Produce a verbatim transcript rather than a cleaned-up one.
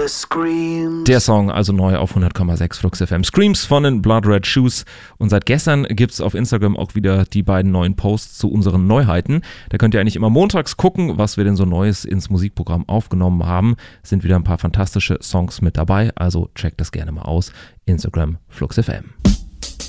Screams. Der Song also neu auf hundert Komma sechs Flux F M. Screams von den Blood Red Shoes. Und seit gestern gibt es auf Instagram auch wieder die beiden neuen Posts zu unseren Neuheiten. Da könnt ihr eigentlich immer montags gucken, was wir denn so Neues ins Musikprogramm aufgenommen haben. Sind wieder ein paar fantastische Songs mit dabei, also checkt das gerne mal aus. Instagram Flux F M.